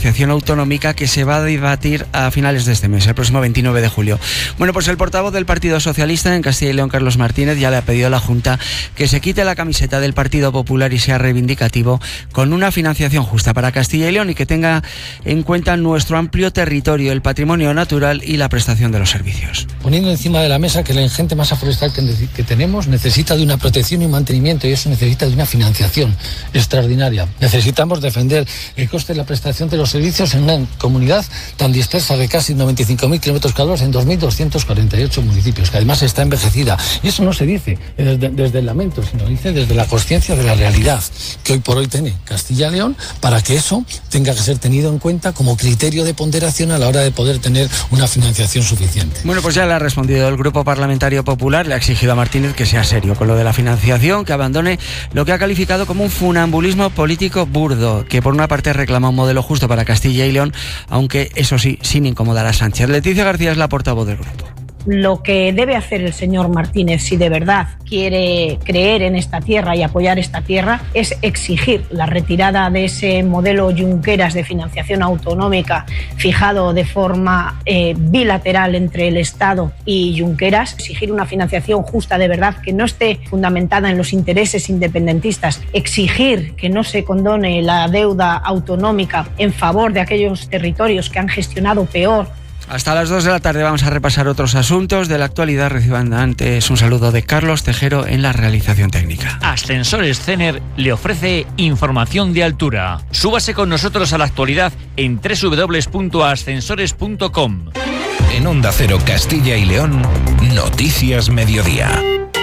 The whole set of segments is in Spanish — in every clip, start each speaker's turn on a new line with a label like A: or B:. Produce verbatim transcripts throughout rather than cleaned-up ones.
A: financiación autonómica que se va a debatir a finales de este mes, el próximo veintinueve de julio. Bueno, pues el portavoz del Partido Socialista en Castilla y León, Carlos Martínez, ya le ha pedido a la Junta que se quite la camiseta del Partido Popular y sea reivindicativo con una financiación justa para Castilla y León y que tenga en cuenta nuestro amplio territorio, el patrimonio natural y la prestación de los servicios.
B: Poniendo encima de la mesa que la ingente masa forestal que, que tenemos necesita de una protección y mantenimiento, y eso necesita de una financiación extraordinaria. Necesitamos defender el coste de la prestación de los servicios en una comunidad tan dispersa de casi noventa y cinco mil kilómetros cuadrados en dos mil doscientos cuarenta y ocho municipios, que además está envejecida. Y eso no se dice desde, desde el lamento, sino dice desde la consciencia de la realidad que hoy por hoy tiene Castilla y León, para que eso tenga que ser tenido en cuenta como criterio de ponderación a la hora de poder tener una financiación suficiente.
A: Bueno, pues ya le ha respondido el Grupo Parlamentario Popular, le ha exigido a Martínez que sea serio con lo de la financiación, que abandone lo que ha calificado como un funambulismo político burdo, que por una parte reclama un modelo justo para Castilla y León, aunque eso sí, sin incomodar a Sánchez. Leticia García es la portavoz del grupo.
C: Lo que debe hacer el señor Martínez, si de verdad quiere creer en esta tierra y apoyar esta tierra, es exigir la retirada de ese modelo Junqueras de financiación autonómica fijado de forma eh, bilateral entre el Estado y Junqueras, exigir una financiación justa de verdad que no esté fundamentada en los intereses independentistas, exigir que no se condone la deuda autonómica en favor de aquellos territorios que han gestionado peor.
A: Hasta las dos de la tarde vamos a repasar otros asuntos de la actualidad. Reciban antes un saludo de Carlos Tejero en la realización técnica.
D: Ascensores Cener le ofrece información de altura. Súbase con nosotros a la actualidad en doble u doble u doble u punto ascensores punto com.
E: En Onda Cero Castilla y León, Noticias Mediodía.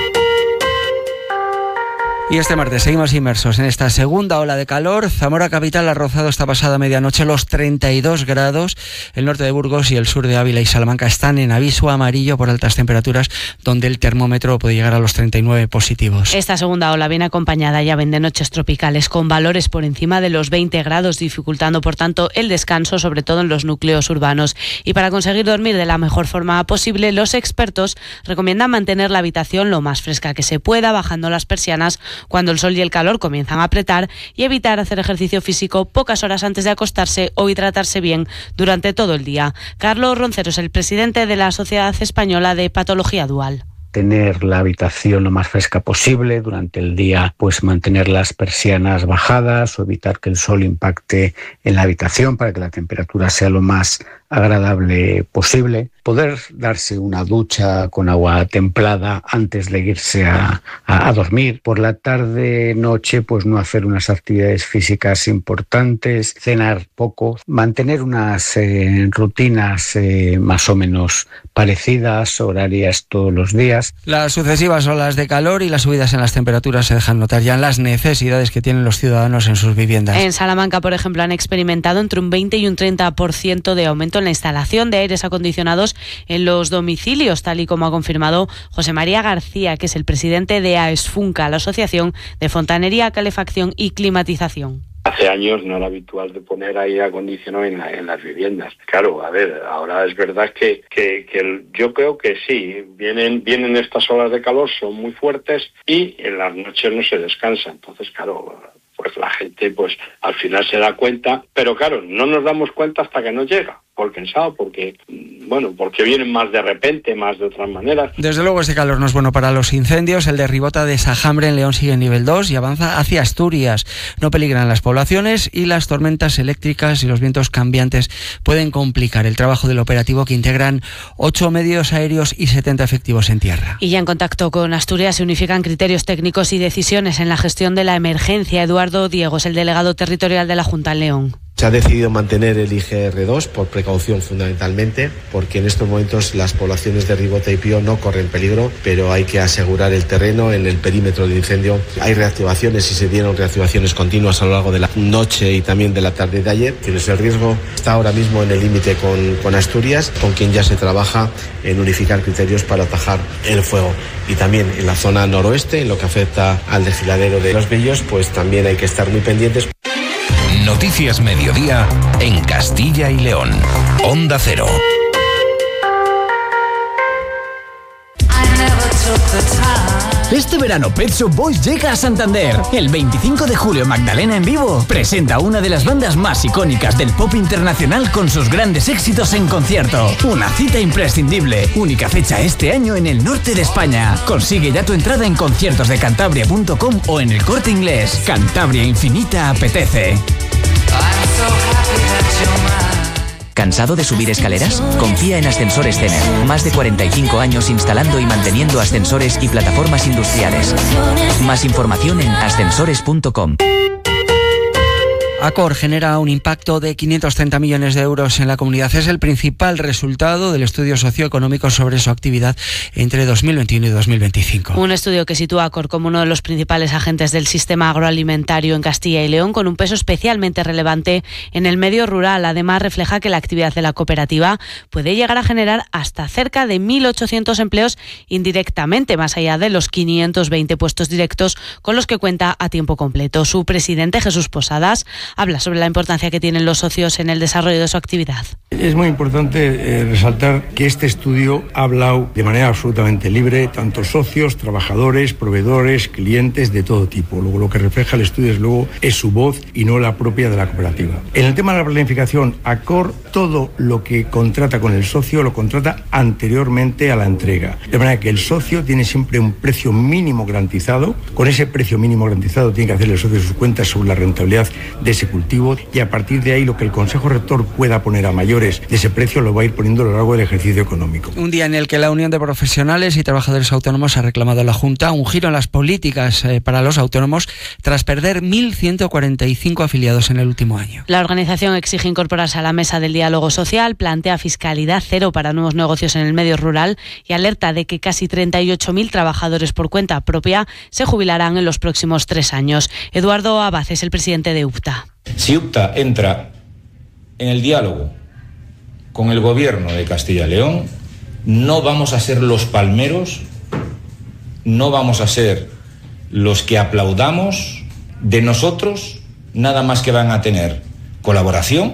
A: Y este martes seguimos inmersos en esta segunda ola de calor. Zamora capital ha rozado esta pasada medianoche los treinta y dos grados. El norte de Burgos y el sur de Ávila y Salamanca están en aviso amarillo por altas temperaturas, donde el termómetro puede llegar a los treinta y nueve positivos.
F: Esta segunda ola viene acompañada ya ven de noches tropicales con valores por encima de los veinte grados, dificultando por tanto el descanso, sobre todo en los núcleos urbanos. Y para conseguir dormir de la mejor forma posible, los expertos recomiendan mantener la habitación lo más fresca que se pueda, bajando las persianas cuando el sol y el calor comienzan a apretar, y evitar hacer ejercicio físico pocas horas antes de acostarse o hidratarse bien durante todo el día. Carlos Roncero es el presidente de la Sociedad Española de Patología Dual.
G: Tener la habitación lo más fresca posible durante el día, pues mantener las persianas bajadas o evitar que el sol impacte en la habitación para que la temperatura sea lo más agradable posible. Poder darse una ducha con agua templada antes de irse a, a, a dormir. Por la tarde, noche, pues no hacer unas actividades físicas importantes, cenar poco, mantener unas eh, rutinas eh, más o menos parecidas, horarias todos los días.
A: Las sucesivas olas de calor y las subidas en las temperaturas se dejan notar ya en las necesidades que tienen los ciudadanos en sus viviendas.
F: En Salamanca, por ejemplo, han experimentado entre un veinte y un treinta por ciento de aumento en la instalación de aires acondicionados en los domicilios, tal y como ha confirmado José María García, que es el presidente de AESFUNCA, la Asociación de Fontanería, Calefacción y Climatización.
H: Hace años no era habitual de poner aire acondicionado en, la, en las viviendas. Claro, a ver, ahora es verdad que, que, que el, yo creo que sí, vienen, vienen estas olas de calor, son muy fuertes y en las noches no se descansa. Entonces, claro, pues la gente pues al final se da cuenta, pero claro, no nos damos cuenta hasta que no llega. Por cansado, porque bueno, porque vienen más de repente, más de otras maneras.
A: Desde luego este calor no es bueno para los incendios. El de Ribota de Sajambre en León sigue en nivel dos y avanza hacia Asturias. No peligran las poblaciones y las tormentas eléctricas y los vientos cambiantes pueden complicar el trabajo del operativo, que integran ocho medios aéreos y setenta efectivos en tierra.
F: Y ya en contacto con Asturias se unifican criterios técnicos y decisiones en la gestión de la emergencia. Eduardo Diego es el delegado territorial de la Junta en León.
I: Se ha decidido mantener el I G R dos por precaución fundamentalmente, porque en estos momentos las poblaciones de Ribota y Pío no corren peligro, pero hay que asegurar el terreno en el perímetro del incendio. Hay reactivaciones y se dieron reactivaciones continuas a lo largo de la noche y también de la tarde de ayer. Tienes el riesgo, está ahora mismo en el límite con, con Asturias, con quien ya se trabaja en unificar criterios para atajar el fuego. Y también en la zona noroeste, en lo que afecta al desfiladero de Los Villos, pues también hay que estar muy pendientes.
E: Noticias Mediodía en Castilla y León. Onda Cero.
J: I never took the time. Este verano Pet Shop Boys llega a Santander. El veinticinco de julio Magdalena en vivo presenta una de las bandas más icónicas del pop internacional con sus grandes éxitos en concierto. Una cita imprescindible. Única fecha este año en el norte de España. Consigue ya tu entrada en conciertos de cantabria punto com o en El Corte Inglés. Cantabria Infinita apetece.
K: ¿Cansado de subir escaleras? Confía en Ascensores Cener. Más de cuarenta y cinco años instalando y manteniendo ascensores y plataformas industriales. Más información en ascensores punto com.
A: Accor genera un impacto de quinientos treinta millones de euros en la comunidad. Es el principal resultado del estudio socioeconómico sobre su actividad entre dos mil veintiuno y dos mil veinticinco.
F: Un estudio que sitúa a Accor como uno de los principales agentes del sistema agroalimentario en Castilla y León, con un peso especialmente relevante en el medio rural. Además, refleja que la actividad de la cooperativa puede llegar a generar hasta cerca de mil ochocientos empleos indirectamente, más allá de los quinientos veinte puestos directos con los que cuenta a tiempo completo. Su presidente, Jesús Posadas, habla sobre la importancia que tienen los socios en el desarrollo de su actividad.
L: Es muy importante eh, resaltar que este estudio ha hablado de manera absolutamente libre, tanto socios, trabajadores, proveedores, clientes de todo tipo. Luego lo que refleja el estudio es, luego, es su voz y no la propia de la cooperativa. En el tema de la planificación, Accor todo lo que contrata con el socio lo contrata anteriormente a la entrega. De manera que el socio tiene siempre un precio mínimo garantizado. Con ese precio mínimo garantizado tiene que hacer el socio sus cuentas sobre la rentabilidad de ese cultivo, y a partir de ahí lo que el Consejo Rector pueda poner a mayores de ese precio lo va a ir poniendo a lo largo del ejercicio económico.
A: Un día en el que la Unión de Profesionales y Trabajadores Autónomos ha reclamado a la Junta un giro en las políticas eh, para los autónomos tras perder mil ciento cuarenta y cinco afiliados en el último año.
F: La organización exige incorporarse a la mesa del diálogo social, plantea fiscalidad cero para nuevos negocios en el medio rural y alerta de que casi treinta y ocho mil trabajadores por cuenta propia se jubilarán en los próximos tres años. Eduardo Abad es el presidente de UPTA.
M: Si UPTA entra en el diálogo con el gobierno de Castilla y León, no vamos a ser los palmeros, no vamos a ser los que aplaudamos. De nosotros nada más que van a tener colaboración,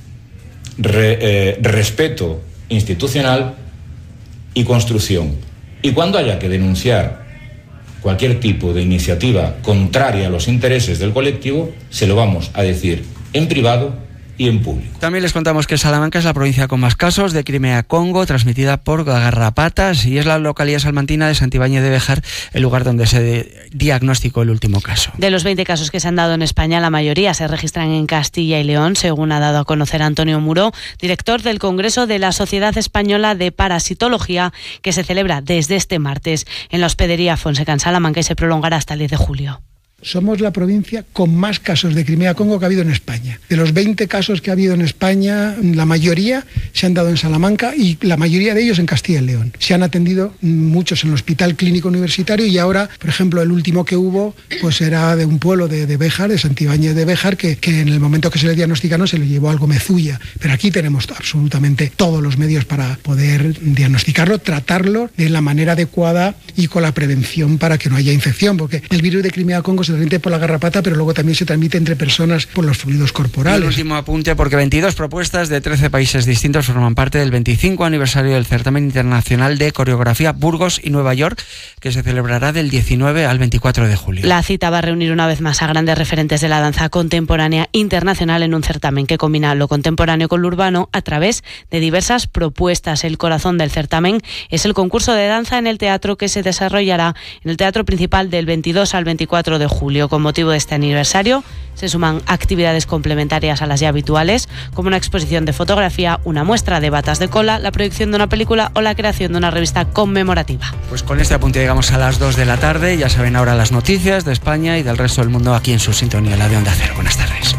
M: re, eh, respeto institucional y construcción. Y cuando haya que denunciar cualquier tipo de iniciativa contraria a los intereses del colectivo, se lo vamos a decir en privado y en público.
A: También les contamos que Salamanca es la provincia con más casos de Crimea-Congo, transmitida por garrapatas, y es la localidad salmantina de Santibáñez de Béjar el lugar donde se diagnosticó el último caso.
F: De los veinte casos que se han dado en España, la mayoría se registran en Castilla y León, según ha dado a conocer Antonio Muro, director del Congreso de la Sociedad Española de Parasitología, que se celebra desde este martes en la Hospedería Fonseca en Salamanca y se prolongará hasta el diez de julio.
N: Somos la provincia con más casos de Crimea-Congo que ha habido en España. De los veinte casos que ha habido en España, la mayoría se han dado en Salamanca y la mayoría de ellos en Castilla y León. Se han atendido muchos en el Hospital Clínico Universitario y ahora, por ejemplo, el último que hubo pues era de un pueblo de, de Béjar, de Santibáñez de Béjar, que, que en el momento que se le diagnosticaron se le llevó algo Mezulla. Pero aquí tenemos absolutamente todos los medios para poder diagnosticarlo, tratarlo de la manera adecuada y con la prevención para que no haya infección, porque el virus de Crimea-Congo se transmite por la garrapata, pero luego también se transmite entre personas por los fluidos corporales.
A: El último apunte, porque veintidós propuestas de trece países distintos forman parte del veinticinco aniversario del Certamen Internacional de Coreografía Burgos y Nueva York, que se celebrará del diecinueve al veinticuatro de julio.
F: La cita va a reunir una vez más a grandes referentes de la danza contemporánea internacional en un certamen que combina lo contemporáneo con lo urbano a través de diversas propuestas. El corazón del certamen es el concurso de danza en el teatro, que se desarrollará en el Teatro Principal del veintidós al veinticuatro de julio. Con motivo de este aniversario se suman actividades complementarias a las ya habituales, como una exposición de fotografía, una muestra de batas de cola, la proyección de una película o la creación de una revista conmemorativa.
A: Pues con este apunte llegamos a las dos de la tarde. Ya saben ahora las noticias de España y del resto del mundo aquí en su sintonía, la de Onda Cero. Buenas tardes.